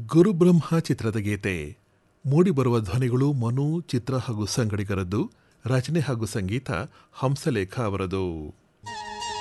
ಗುರುಬ್ರಹ್ಮ ಚಿತ್ರದ ಗೀತೆ ಮೂಡಿಬರುವ ಧ್ವನಿಗಳು ಮನು ಚಿತ್ರ ಹಾಗೂ ಸಂಗಡಿಗರದ್ದು, ರಚನೆ ಹಾಗೂ ಸಂಗೀತ ಹಂಸಲೇಖ ಅವರದು.